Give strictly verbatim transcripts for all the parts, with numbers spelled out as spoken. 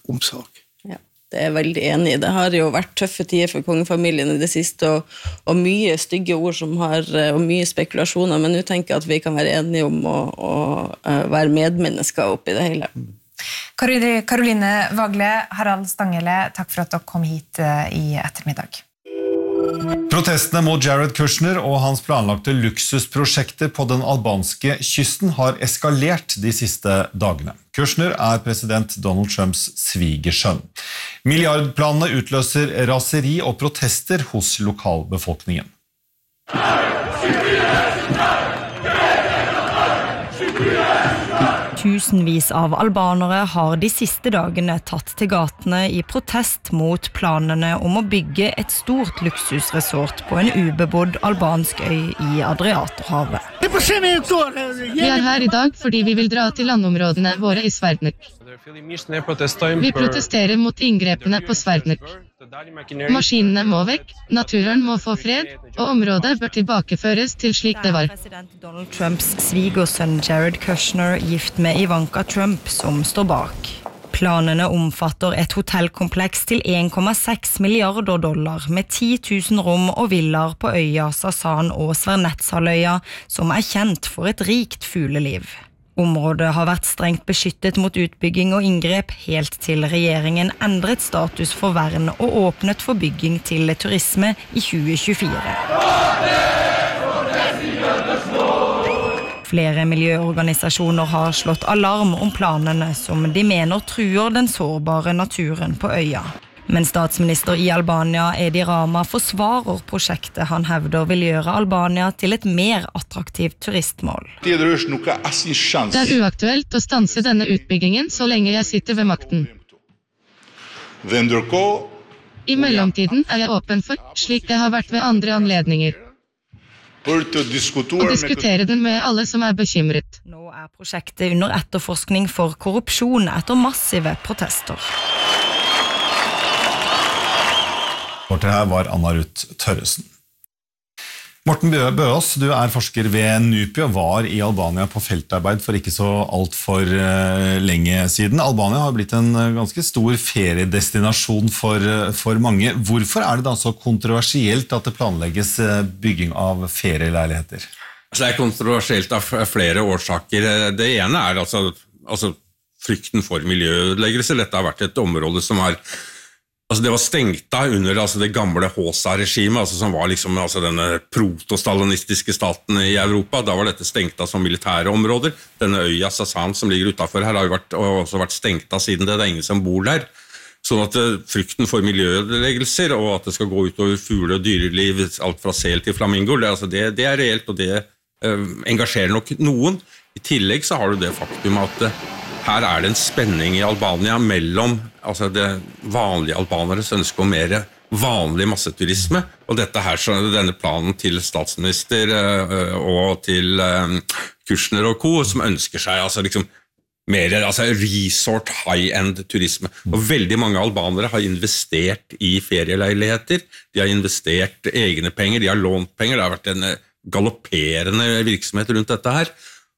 omsorg. Ja, det er jeg veldig enig i. Det har jo vært tøffe tider for kongefamilien i det siste, og, og mye stygge ord som har, og mye spekulasjoner, men nå tenker jeg at vi kan være enige om å, å, å være medmennesker oppi det hele. Karoline Vagle, Harald Stanghelle, takk for at dere kom hit i ettermiddag. Protestene mot Jared Kushner og hans planlagte luksusprosjekter på den albanske kysten har eskalert de siste dagene. Kushner er president Donald Trumps svigersønn. Milliardplanene utløser raseri og protester hos lokalbefolkningen. Tusenvis av albanere har de siste dagene tatt til gatene i protest mot planene om å bygge et stort luksusresort på en ubebodd albansk øy i Adriaterhavet. Vi er her i dag fordi vi vil dra til landområdene våre i Sverdnik. Vi protesterer mot inngrepene på Sverdnik. Maskinene må vekk, naturen må få fred, og området bør tilbakeføres til slik det var. President Donald Trumps svigersønn Jared Kushner gift med Ivanka Trump som står bak. Planene omfatter et hotellkompleks til en komma seks milliarder dollar med ti tusen rom og villaer på øya Sasan og Svernetsaløya, som er kjent for et rikt fugleliv. Området har vært strengt beskyttet mot utbygging og inngrep helt til regjeringen endret status for vern og åpnet for bygging til turisme i tjue tjuefire. Flere miljøorganisasjoner har slått alarm om planene som de mener truer den sårbare naturen på øya. Men statsminister i Albania, Edi Rama, forsvarer prosjektet han hevder vil gjøre Albania til et mer attraktivt turistmål. Det er uaktuelt å stanse denne utbyggingen så lenge jeg sitter ved makten. I mellomtiden er jeg åpen for, slik det har vært ved andre anledninger, å diskutere den med alle som er bekymret. Nå er prosjektet under etterforskning for korrupsjon etter massive protester. Reporter her var Anna Ruth Tørresen. Morten Bøås, du er forsker ved NUPI og var i Albania på feltarbeid for ikke så alt for lenge siden. Albania har blitt en ganske stor feriedestinasjon for, for mange. Hvorfor er det da så kontroversielt at det planlegges bygging av ferieleiligheter? Det er kontroversielt av flere årsaker. Det ene er altså, altså frykten for miljøødeleggelse. Dette har vært et område som har Altså det var stengt da under altså det gamle Håsa-regimet, altså som var liksom altså denne protostalinistiske staten i Europa. Da var dette stengt av som militære områder. Denne øya Sasan som ligger utenfor her har jo vært, også vært stengt av siden det. Det er ingen som bor der. Sånn at frykten for miljøødeleggelser og at det skal gå utover fugle- og dyreliv, alt fra sel til flamingo, det, altså det, det er reelt og det eh, engasjerer nok noen. I tillegg så har du det faktum at her er det en spenning i Albania mellom altså det vanlige albaneres ønske om mer vanlig masseturisme, og dette her, denne planen til statsminister og til Kushner og co, som ønsker seg altså liksom mer altså resort high-end turisme. Og veldig mange albanere har investert i ferieleiligheter, de har investert egne penger, de har lånt penger, det har vært en galopperende virksomhet rundt dette her.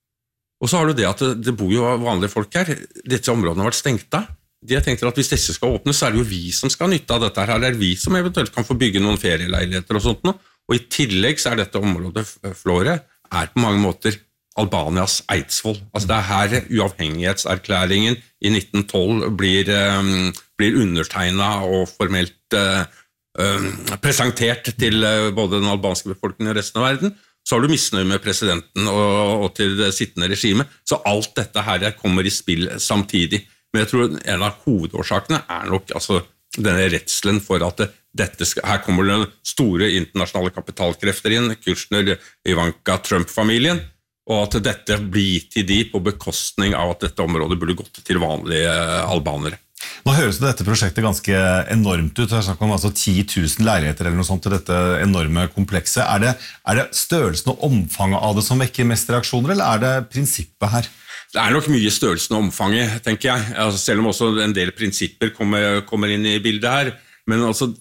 Og så har du det at det, det bor jo vanlige folk her. Disse områdene har vært stengt av. De har tenkt at hvis disse skal åpnes, så er det jo vi som skal nytte av dette her. Det er vi som eventuelt kan få bygge noen ferieleiligheter og sånt nå. Og i tillegg så er dette området, Flåre, er på mange måter Albanias Eidsvoll. Altså det er her uavhengighetserklæringen i nitten tolv blir, um, blir undertegnet og formelt uh, um, presentert til uh, både den albanske befolkningen og resten av verden. Så har du misnøye med presidenten og, og til det sittende regimet. Så alt dette her kommer i spill samtidig. Men jeg tror en av hovedårsakene er nok altså, denne redselen for at det, dette skal, her kommer det store internasjonale kapitalkrefter inn, Kushner, Ivanka, Trump-familien, og at dette blir til de på bekostning av at dette området burde gått til vanlige albanere. Nå høres det dette prosjektet ganske enormt ut. Det er snakk om altså ti tusen leiligheter eller noe sånt til dette enorme komplekset. Er det, er det størrelsen og omfanget av det som vekker mest reaksjoner, eller er det prinsippet her? Det er nok mye størrelsen og omfanget, tenker jeg. Altså, selv om også en del prinsipper kommer, kommer inn i bildet her. Men altså,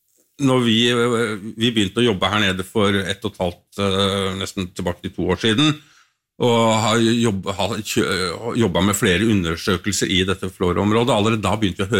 når vi, vi begynte å jobbe her nede for ett og et halvt, nesten tilbake til to år siden, og har jobbet, har jobbet med flere undersøkelser i dette Flåre-området. Allerede da begynte vi å høre